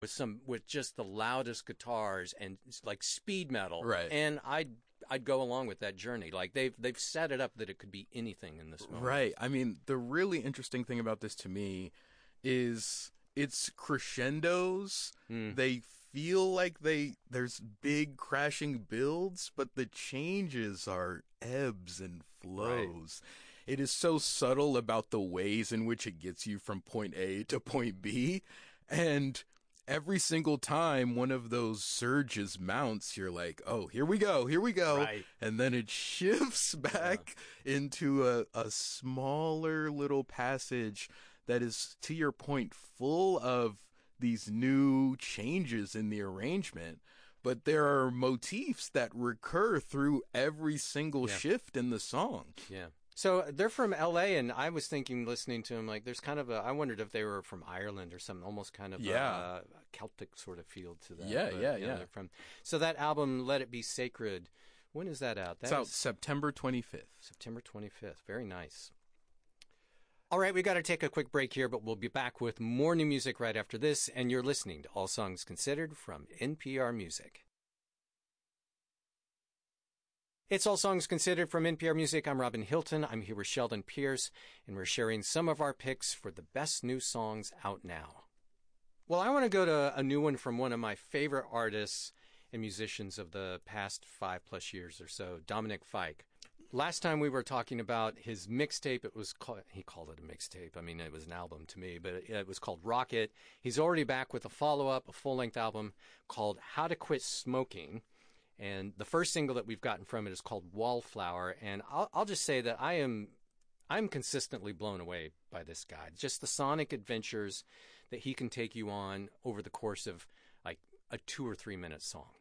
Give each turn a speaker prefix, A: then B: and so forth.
A: with just the loudest guitars and like speed metal.
B: Right.
A: And I'd go along with that journey. Like they've set it up that it could be anything in this moment.
B: Right. I mean, the really interesting thing about this to me is it's crescendos. They feel like there's big crashing builds, but the changes are ebbs and flows. Right. It is so subtle about the ways in which it gets you from point A to point B, and every single time one of those surges mounts, you're like, oh, here we go.
A: Right.
B: And then it shifts back into a smaller little passage that is, to your point, full of these new changes in the arrangement. But there are motifs that recur through every single shift in the song.
A: Yeah. So they're from L.A., and I was thinking, listening to them, like there's kind of I wondered if they were from Ireland or something, almost kind of a Celtic sort of feel to that.
B: Yeah.
A: They're from. So that album, Let It Be Sacred, when is that out?
B: It's out September 25th.
A: September 25th. Very nice. All right, we got to take a quick break here, but we'll be back with more new music right after this, and you're listening to All Songs Considered from NPR Music. It's All Songs Considered from NPR Music. I'm Robin Hilton. I'm here with Sheldon Pierce, and we're sharing some of our picks for the best new songs out now. Well, I want to go to a new one from one of my favorite artists and musicians of the past 5+ years or so, Dominic Fike. Last time we were talking about his mixtape, he called it a mixtape. I mean, it was an album to me, but it was called Rocket. He's already back with a follow-up, a full-length album called How to Quit Smoking. And the first single that we've gotten from it is called Wallflower. And I'll just say that I'm consistently blown away by this guy. Just the sonic adventures that he can take you on over the course of like a 2 or 3 minute song.